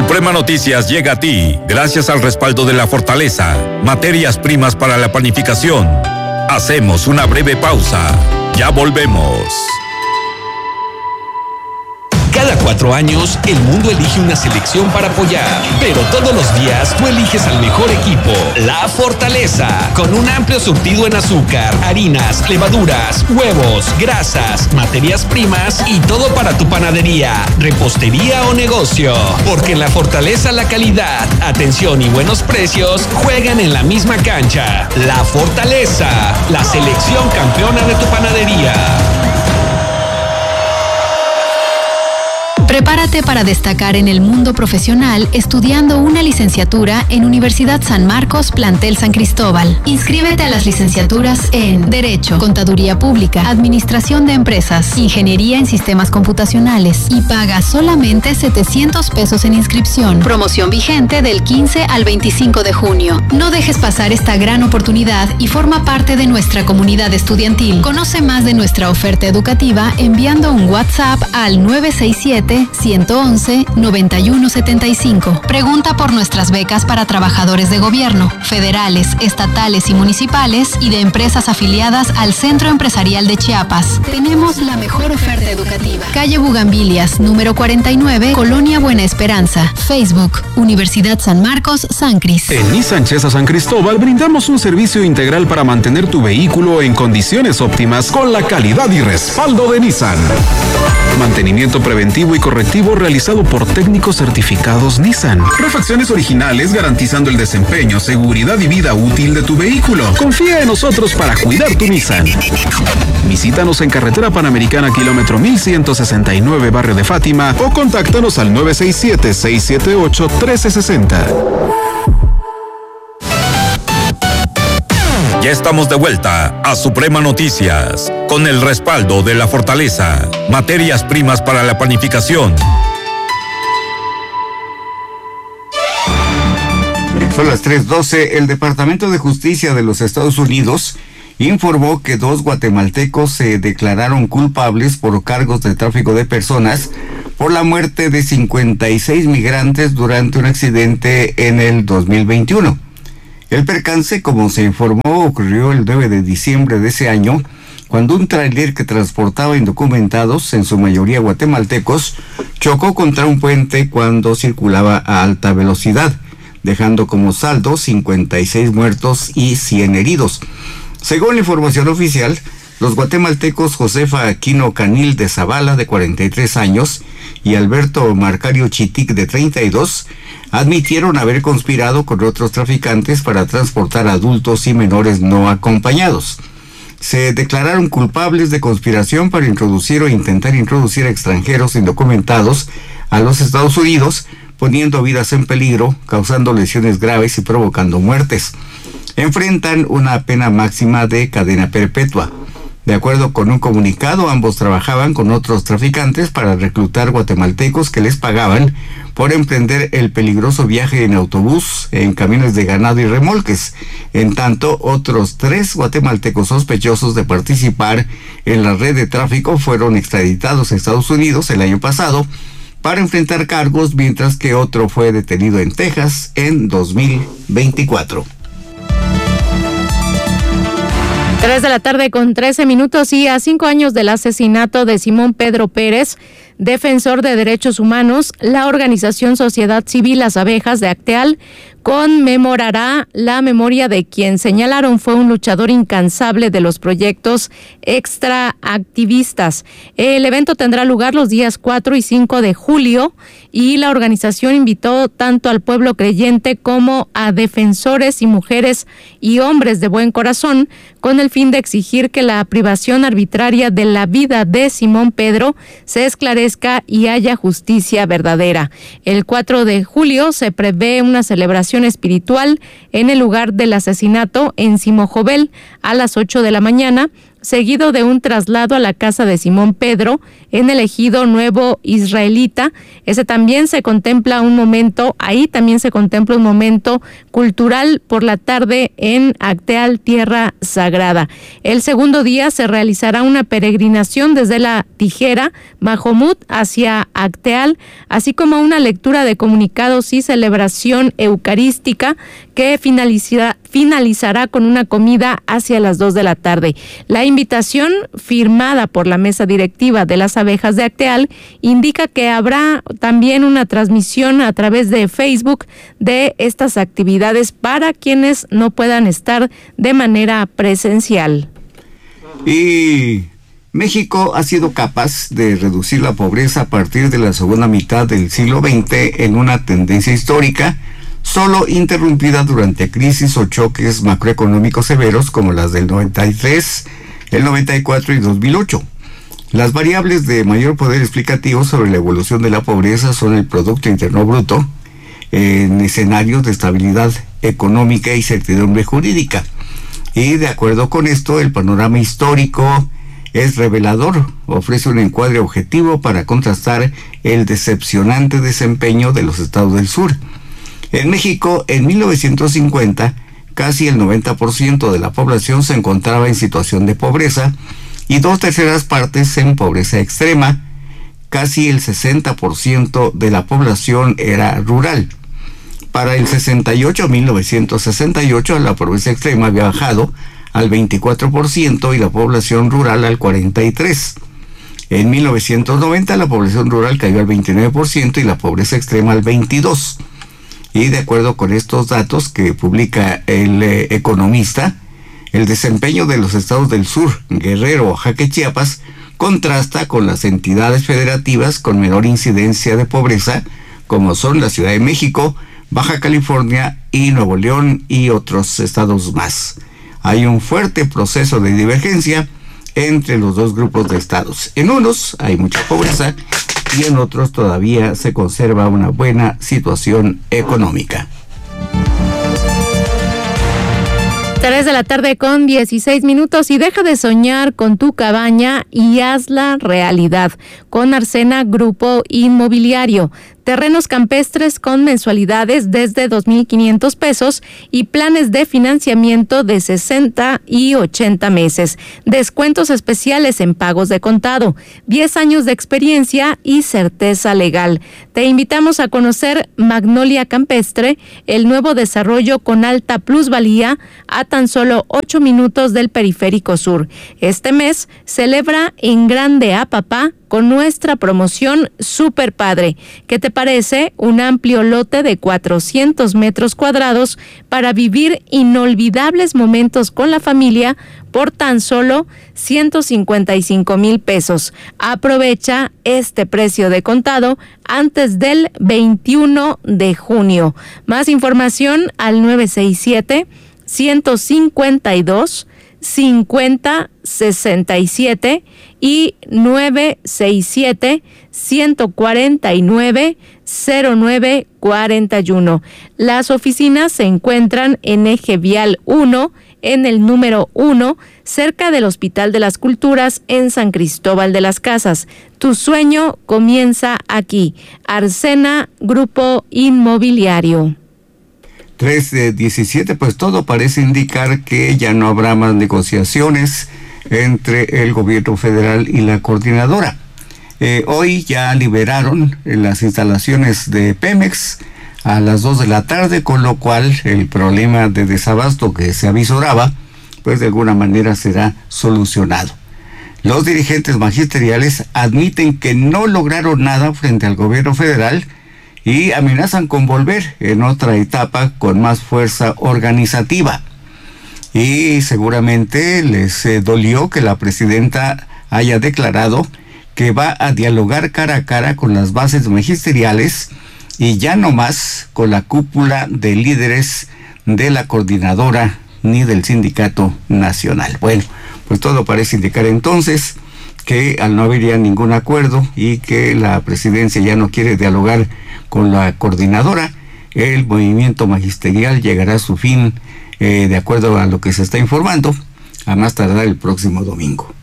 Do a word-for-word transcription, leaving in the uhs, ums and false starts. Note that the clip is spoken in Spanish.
Suprema Noticias llega a ti gracias al respaldo de La Fortaleza, materias primas para la panificación. Hacemos una breve pausa. Ya volvemos. Cada cuatro años, el mundo elige una selección para apoyar, pero todos los días tú eliges al mejor equipo, La Fortaleza, con un amplio surtido en azúcar, harinas, levaduras, huevos, grasas, materias primas y todo para tu panadería, repostería o negocio. Porque en La Fortaleza la calidad, atención y buenos precios juegan en la misma cancha. La Fortaleza, la selección campeona de tu panadería. Prepárate para destacar en el mundo profesional estudiando una licenciatura en Universidad San Marcos, Plantel San Cristóbal. Inscríbete a las licenciaturas en Derecho, Contaduría Pública, Administración de Empresas, Ingeniería en Sistemas Computacionales y paga solamente setecientos pesos en inscripción. Promoción vigente del quince al veinticinco de junio. No dejes pasar esta gran oportunidad y forma parte de nuestra comunidad estudiantil. Conoce más de nuestra oferta educativa enviando un WhatsApp al nueve seis siete, uno once, noventa y uno setenta y cinco. Pregunta por nuestras becas para trabajadores de gobierno, federales, estatales y municipales y de empresas afiliadas al Centro Empresarial de Chiapas. Tenemos la mejor oferta educativa. Calle Bugambilias, número cuarenta y nueve, Colonia Buena Esperanza. Facebook, Universidad San Marcos, San Cris. En Nissan Chesa San Cristóbal brindamos un servicio integral para mantener tu vehículo en condiciones óptimas con la calidad y respaldo de Nissan. Mantenimiento preventivo y correctivo realizado por técnicos certificados Nissan. Refacciones originales garantizando el desempeño, seguridad y vida útil de tu vehículo. Confía en nosotros para cuidar tu Nissan. Visítanos en Carretera Panamericana, kilómetro mil ciento sesenta y nueve, Barrio de Fátima, o contáctanos al nueve seis siete, seis siete ocho, uno tres seis cero. Ya estamos de vuelta a Suprema Noticias, con el respaldo de La Fortaleza, materias primas para la panificación. Son las tres doce. El Departamento de Justicia de los Estados Unidos informó que dos guatemaltecos se declararon culpables por cargos de tráfico de personas por la muerte de cincuenta y seis migrantes durante un accidente en el dos mil veintiuno. El percance, como se informó, ocurrió el nueve de diciembre de ese año, cuando un tráiler que transportaba indocumentados, en su mayoría guatemaltecos, chocó contra un puente cuando circulaba a alta velocidad, dejando como saldo cincuenta y seis muertos y cien heridos. Según la información oficial, los guatemaltecos Josefa Aquino Canil de Zavala, de cuarenta y tres años, y Alberto Marcario Chitic, de treinta y dos, admitieron haber conspirado con otros traficantes para transportar adultos y menores no acompañados. Se declararon culpables de conspiración para introducir o intentar introducir a extranjeros indocumentados a los Estados Unidos, poniendo vidas en peligro, causando lesiones graves y provocando muertes. Enfrentan una pena máxima de cadena perpetua. De acuerdo con un comunicado, ambos trabajaban con otros traficantes para reclutar guatemaltecos que les pagaban por emprender el peligroso viaje en autobús, en camiones de ganado y remolques. En tanto, otros tres guatemaltecos sospechosos de participar en la red de tráfico fueron extraditados a Estados Unidos el año pasado para enfrentar cargos, mientras que otro fue detenido en Texas en dos mil veinticuatro. Tres de la tarde con trece minutos, y a cinco años del asesinato de Simón Pedro Pérez, defensor de derechos humanos, la organización Sociedad Civil Las Abejas de Acteal conmemorará la memoria de quien señalaron fue un luchador incansable de los proyectos extraactivistas. El evento tendrá lugar los días cuatro y cinco de julio y la organización invitó tanto al pueblo creyente como a defensores y mujeres y hombres de buen corazón con el fin de exigir que la privación arbitraria de la vida de Simón Pedro se esclarezca y haya justicia verdadera. El cuatro de julio se prevé una celebración espiritual en el lugar del asesinato en Simojovel a las ocho de la mañana, seguido de un traslado a la casa de Simón Pedro en el ejido Nuevo Israelita. Ese también se contempla un momento, ahí también se contempla un momento cultural por la tarde en Acteal, Tierra Sagrada. El segundo día se realizará una peregrinación desde la Tijera, Majomut, hacia Acteal, así como una lectura de comunicados y celebración eucarística que finalizará, finalizará con una comida hacia las dos de la tarde. La invitación firmada por la mesa directiva de las abejas de Acteal indica que habrá también una transmisión a través de Facebook de estas actividades para quienes no puedan estar de manera presencial. Y México ha sido capaz de reducir la pobreza a partir de la segunda mitad del siglo veinte en una tendencia histórica, solo interrumpida durante crisis o choques macroeconómicos severos como las del noventa y tres, el noventa y cuatro y dos mil ocho. Las variables de mayor poder explicativo sobre la evolución de la pobreza son el Producto Interno Bruto en escenarios de estabilidad económica y certidumbre jurídica. Y de acuerdo con esto, el panorama histórico es revelador, ofrece un encuadre objetivo para contrastar el decepcionante desempeño de los estados del sur. En México, en mil novecientos cincuenta, casi el noventa por ciento de la población se encontraba en situación de pobreza y dos terceras partes en pobreza extrema. Casi el sesenta por ciento de la población era rural. Para el sesenta y ocho, mil novecientos sesenta y ocho, la pobreza extrema había bajado al veinticuatro por ciento y la población rural al cuarenta y tres por ciento. En mil novecientos noventa, la población rural cayó al veintinueve por ciento y la pobreza extrema al veintidós por ciento. Y de acuerdo con estos datos que publica el eh, Economista, el desempeño de los estados del sur, Guerrero, Oaxaca y Chiapas, contrasta con las entidades federativas con menor incidencia de pobreza, como son la Ciudad de México, Baja California y Nuevo León y otros estados más. Hay un fuerte proceso de divergencia entre los dos grupos de estados. En unos hay mucha pobreza y en otros todavía se conserva una buena situación económica. tres de la tarde con dieciséis minutos y deja de soñar con tu cabaña y hazla realidad con Arsena Grupo Inmobiliario. Terrenos campestres con mensualidades desde dos mil quinientos pesos y planes de financiamiento de sesenta y ochenta meses. Descuentos especiales en pagos de contado, diez años de experiencia y certeza legal. Te invitamos a conocer Magnolia Campestre, el nuevo desarrollo con alta plusvalía a tan solo ocho minutos del Periférico Sur. Este mes celebra en grande a papá con nuestra promoción Super Padre. ¿Qué te parece? Un amplio lote de cuatrocientos metros cuadrados para vivir inolvidables momentos con la familia por tan solo ciento cincuenta y cinco mil pesos. Aprovecha este precio de contado antes del veintiuno de junio. Más información al nueve seis siete, uno cinco dos, cincuenta sesenta y siete y nueve seis siete, uno cuatro nueve, cero nueve cuatro uno. Las oficinas se encuentran en Eje Vial uno, en el número uno, cerca del Hospital de las Culturas en San Cristóbal de las Casas. Tu sueño comienza aquí. Arsena Grupo Inmobiliario. tres de diecisiete, pues todo parece indicar que ya no habrá más negociaciones entre el gobierno federal y la coordinadora. Eh, hoy ya liberaron las instalaciones de Pemex a las dos de la tarde, con lo cual el problema de desabasto que se avisoraba, pues de alguna manera será solucionado. Los dirigentes magisteriales admiten que no lograron nada frente al gobierno federal y amenazan con volver en otra etapa con más fuerza organizativa. Y seguramente les eh, dolió que la presidenta haya declarado que va a dialogar cara a cara con las bases magisteriales y ya no más con la cúpula de líderes de la coordinadora ni del sindicato nacional. Bueno, pues todo parece indicar entonces que al no haber ya ningún acuerdo y que la presidencia ya no quiere dialogar con la coordinadora, el movimiento magisterial llegará a su fin, eh, de acuerdo a lo que se está informando, a más tardar el próximo domingo.